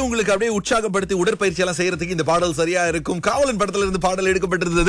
உங்களுக்கு அப்படியே உற்சாகப்படுத்தி உடற்பயிற்சி எல்லாம் செய்யறதுக்கு இந்த பாடல் சரியா இருக்கும். காவலன் படத்துல இருந்து பாடல் எடுக்கப்பட்டிருந்தது.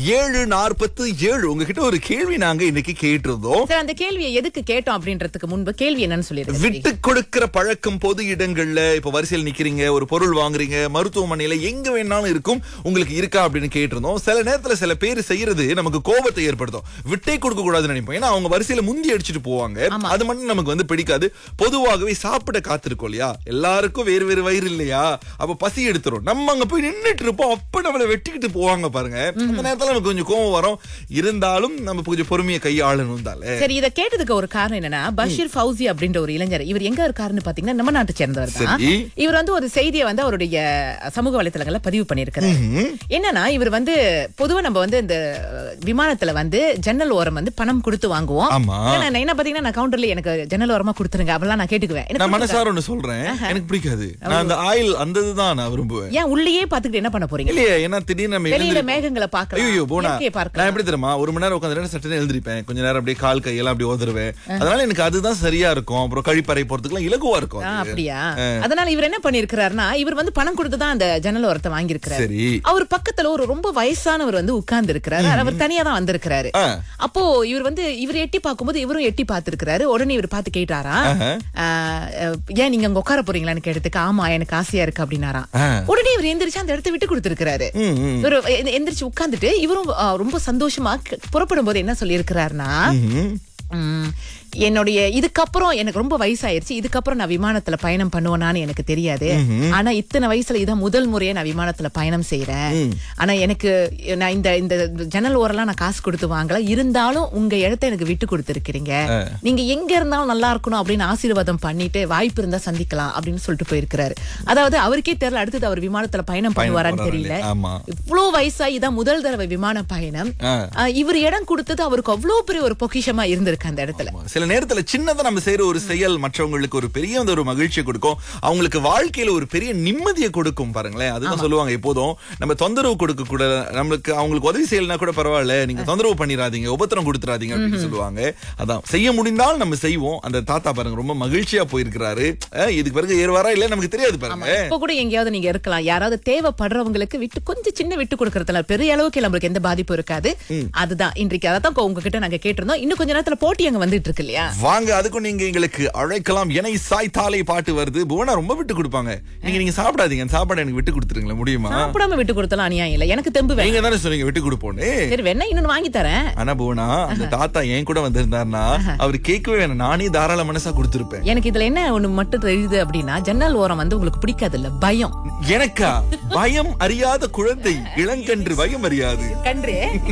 7:47. உங்ககிட்ட ஒரு கேள்வி நாங்க இன்னைக்கு கேட்டிருந்தோம். சார், அந்த கேள்வியை எதுக்கு கேட்டோம் அப்படின்றதுக்கு முன்பு கேள்வி என்னன்னு சொல்லிருக்கேன். விட்டு கொடுக்கிற பழக்கம் பொது இடங்கள்ல இப்ப வரிசையில் நிக்கிறீங்க, ஒரு பொருள் வாங்குறீங்க, மருத்துவமனையில எங்க வேணாலும் இருக்கும், உங்களுக்கு இருக்கா அப்படின்னு கேட்டிருந்தோம். சில நேரத்துல சில பேர் செய்யறது நமக்கு கோபத்தை ஏற்படுத்தும். விட்டே கொடுக்க கூடாதுன்னு நினைப்போம். ஏன்னா அவங்க வரிசையில முந்தி அடிச்சுட்டு போவாங்க. அது மட்டும் நமக்கு பிடிக்காது. பொதுவாகவே சாப்பிட காத்திருக்கோம் இல்லையா, எல்லாருக்கும் வேறு வேறு வயிறு இல்லையா, அப்ப பசி எடுத்துரும். நம்ம அங்க போய் நின்னுட்டு இருப்போம், அப்ப நம்மள வெட்டிக்கிட்டு போவாங்க பாருங்க. அந்த நேரத்துல நமக்கு கொஞ்சம் கோபம் வரும். இருந்தாலும் நம்ம கொஞ்சம் பொறுமையை கையாளணும் தானே. சரி, இத கேட்டதுக்கு ஒரு காரணம் என்னன்னா, பஷீர் ஃபௌசி அப்படின்ற ஒரு இளைஞர், இவர் எங்க இருக்காருன்னு பாத்தீங்கன்னா நம்ம நாட்டை சேர்ந்தவர் தான். இவர் ஒரு செய்தியை அவருடைய சமூக வலைத்தளங்கள்ல பதிவு பண்ணிருக்காரு. என்னன்னா, இவர் பொதுவா நம்ம இந்த விமானத்துல ஜன்னல் ஓரம் பணம் கொடுத்து வாங்குவோம். என்ன பாத்தீங்கன்னா, நான் கவுண்டர்ல எனக்கு ஜன்னல் ஓரமா கொடுத்துருங்க அப்படிலாம் நான் கேட்டுக்குவேன். நான் மனசார ஒன்னு சொல்றேன், எனக்கு பிடிக்காது. நான் அந்த ஆயில் அந்த இதுதான் நான் விரும்புவேன். ஏன் உள்ளேயே பாத்துக்கிட்டு என்ன பண்ண போறீங்க? இல்லையே, ஏன்னா திடீர்னு நம்ம வெளியில மேகங்களை பார்க்கலாம். ஐயோ போனா நான் எப்படி தெரியுமா, ஒரு மணி நேரம் உட்கார்ந்து சட்டை எழுந்திருப்பேன், கொஞ்ச நேரம் அப்படியே கால் கையெல்லாம் அப்படி ஓதுருவேன். அதனால எனக்கு அதுதான் சரியா இருக்கும். அப்புறம் கழிப்பறை போறதுக்குலாம் இலகுவா இருக்கும். அப்படியா? அதனால இவர் என்ன பண்ணிருக்காருன்னா, இவர் பணம் கொடுத்துதான் அந்த ஜன்னல் ஓரத்தை வாங்கியிருக்கிறாரு. அவர் பக்கத்துல ஒரு ரொம்ப வயசானவர் உட்கார்ந்து இருக்கிறாரு. அவர் தனியா தான் வந்திருக்கிறாரு. அப்போ இவர் எட்டி பார்க்கும்போது இவரும் எட்டி பார்த்திருக்கிறாரு. உடனே இவர் பார்த்து கேட்டாரா, ஏன் நீங்க அங்க உட்கார போறீங்களான்னு கேட்டதுக்கு, ஆமா எனக்கு ஆசையா இருக்கு அப்படின்னாராம். உடனே இவர் எந்திரிச்சு அந்த இடத்தை விட்டு கொடுத்திருக்கிறாரு. இவர் எந்திரிச்சு உட்கார்ந்துட்டு இவரும் ரொம்ப சந்தோஷமா புறப்படும் போது என்ன சொல்லி இருக்கிறாருன்னா, என்னுடைய இதுக்கப்புறம் எனக்கு ரொம்ப வயசாயிருச்சு, இதுக்கப்புறம் நான் விமானத்துல பயணம் பண்ணுவேனான்னு எனக்கு தெரியாது. ஆனா இத்தனை வயசுல இதான் முதல் முறையா நான் விமானத்துல பயணம் செய்யறேன். ஆனா எனக்கு நான் இந்த ஜன்னல் ஓரெல்லாம் நான் காசு கொடுத்து வாங்கல, இருந்தாலும் உங்க இடத்தை எனக்கு விட்டு கொடுத்துருக்கீங்க. நீங்க எங்க இருந்தாலும் நல்லா இருக்கணும் அப்படின்னு ஆசீர்வாதம் பண்ணிட்டு வாய்ப்பு இருந்தா சந்திக்கலாம் அப்படின்னு சொல்லிட்டு போயிருக்கிறாரு. அதாவது அவருக்கே தெரியல அடுத்தது அவர் விமானத்துல பயணம் பண்ணுவாரான்னு தெரியல. இவ்வளவு வயசா இதான் முதல் தடவை விமான பயணம். இவர் இடம் கொடுத்தது அவருக்கு அவ்வளவு பெரிய ஒரு பொக்கிஷமா இருந்திருக்கு அந்த இடத்துல. சில நேரத்துல சின்னதா நம்ம செய்யற ஒரு செயல் மற்றவங்களுக்கு ஒரு பெரிய ஒரு மகிழ்ச்சியை கொடுக்கும். அவங்களுக்கு வாழ்க்கையில ஒரு பெரிய நிம்மதியை கொடுக்கும் பாருங்களேன். அதுதான் சொல்லுவாங்க, எப்போதும் நம்ம தொந்தரவு கொடுக்க கூட, நம்மளுக்கு அவங்களுக்கு உதவி செய்யலனா கூட பரவாயில்ல, நீங்க தொந்தரவு பண்ணிடாதீங்க, உபத்திரம் கொடுத்துறாதீங்க அப்படின்னு சொல்லுவாங்க. அதான் செய்ய முடிந்தால் நம்ம செய்வோம். அந்த தாத்தா பாருங்க ரொம்ப மகிழ்ச்சியா போயிருக்கிறாரு. இதுக்கு பிறகு ஏறுவாரா இல்ல நமக்கு தெரியாது பாருங்க. இப்ப கூட எங்கேயாவது நீங்க இருக்கலாம், யாராவது தேவைப்படுறவங்களுக்கு விட்டு கொஞ்சம் சின்ன விட்டு கொடுக்கறதுல பெரிய அளவுக்கு நம்மளுக்கு எந்த பாதிப்பும் இருக்காது. அதுதான் இன்றைக்கு அதான் உங்ககிட்ட நாங்க கேட்டிருந்தோம். இன்னும் கொஞ்ச நேரத்துல போட்டி அங்க வந்துட்டு இருக்கு இல்லையா, வாங்க அதுக்கும் நீங்க எங்களுக்கு அழைக்கலாம். எனை சாய்த்தாலே பாட்டு வருது. புவனா ரொம்ப விட்டு கொடுப்பாங்க. நீங்க சாப்பிடாதீங்க, சாப்பாடு எனக்கு விட்டு கொடுத்துருங்களா, முடியுமா? சாப்பிடாம விட்டு கொடுத்தலாம் அநியாயம் இல்ல, எனக்கு தெம்பு வேணும். நீங்க தானே சொன்னீங்க விட்டு கொடுப்போன்னு. சரி வேணா இன்னொன்னு வாங்கி தரேன். ஆனா புவனா, அந்த தாத்தா என் கூட வந்திருந்தாருன்னா அவர் கேட்கவே வேணும், நானே தாராள மனசா கொடுத்திருப்பேன். எனக்கு இதுல என்ன ஒண்ணு மட்டும் தெரியுது அப்படின்னா, ஜன்னல் ஓரம் உங்களுக்கு பிடிக்காது இல்ல, பயம். எனக்கா? பயம் அறியாத குழந்தை, இளங்கன்று பயம் அறியாது. கன்று